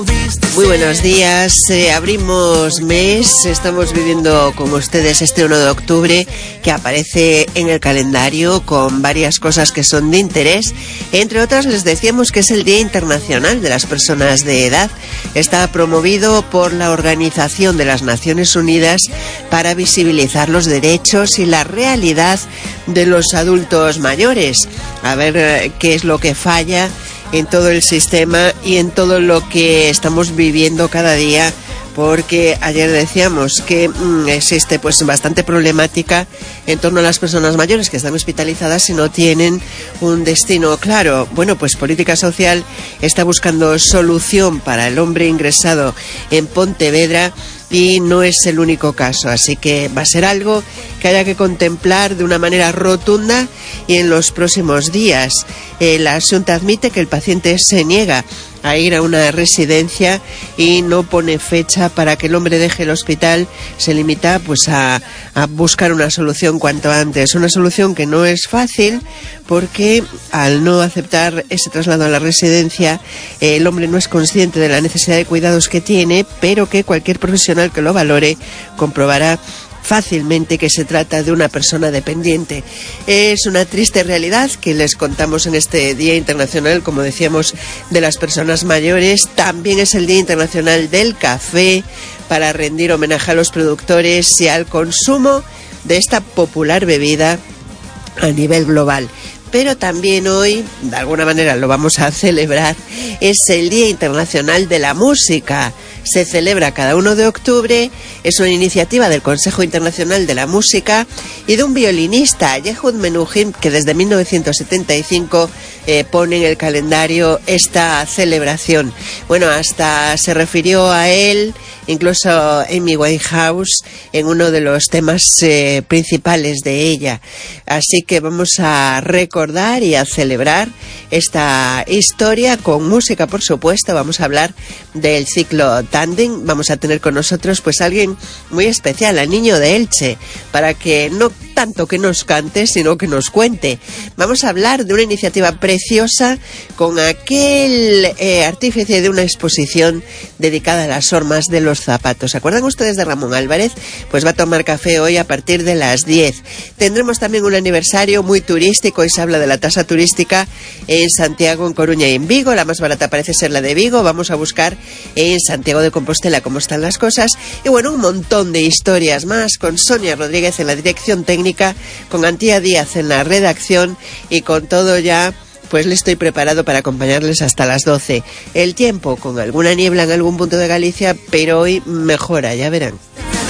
Muy buenos días, abrimos mes, estamos viviendo con ustedes este 1 de octubre que aparece en el calendario con varias cosas que son de interés. Entre otras les decíamos que es el Día Internacional de las Personas de Edad. Está promovido por la Organización de las Naciones Unidas para visibilizar los derechos y la realidad de los adultos mayores. A ver qué es lo que falla en todo el sistema y en todo lo que estamos viviendo cada día, porque ayer decíamos que existe pues bastante problemática en torno a las personas mayores que están hospitalizadas y no tienen un destino claro. Bueno, pues Política Social está buscando solución para el hombre ingresado en Pontevedra y no es el único caso, así que va a ser algo que haya que contemplar de una manera rotunda y en los próximos días. La Xunta admite que el paciente se niega a ir a una residencia y no pone fecha para que el hombre deje el hospital. Se limita pues a buscar una solución cuanto antes, una solución que no es fácil porque al no aceptar ese traslado a la residencia el hombre no es consciente de la necesidad de cuidados que tiene, pero que cualquier profesional que lo valore comprobará fácilmente que se trata de una persona dependiente. Es una triste realidad que les contamos en este Día Internacional, como decíamos, de las personas mayores. También es el Día Internacional del Café, para rendir homenaje a los productores y al consumo de esta popular bebida a nivel global. Pero también hoy, de alguna manera lo vamos a celebrar, es el Día Internacional de la Música. Se celebra cada 1 de octubre, es una iniciativa del Consejo Internacional de la Música y de un violinista, Yehud Menuhin, que desde 1975 pone en el calendario esta celebración. Bueno, hasta se refirió a él, incluso Amy Winehouse, en uno de los temas principales de ella. Así que vamos a recordar y a celebrar esta historia con música, por supuesto. Vamos a hablar del ciclo Tandem. Vamos a tener con nosotros pues alguien muy especial, al Niño de Elche, para que no tanto que nos cante, sino que nos cuente. Vamos a hablar de una iniciativa preciosa con aquel artífice de una exposición dedicada a las hormas de los zapatos. ¿Se acuerdan ustedes de Ramón Álvarez? Pues va a tomar café hoy a partir de las 10. Tendremos también un aniversario muy turístico y se habla de la tasa turística en Santiago, en Coruña y en Vigo. La más barata parece ser la de Vigo. Vamos a buscar en Santiago de Compostela cómo están las cosas. Y bueno, un montón de historias más con Sonia Rodríguez en la dirección técnica, con Antía Díaz en la redacción y con todo ya pues le estoy preparado para acompañarles hasta las 12. El tiempo con alguna niebla en algún punto de Galicia, pero hoy mejora, ya verán.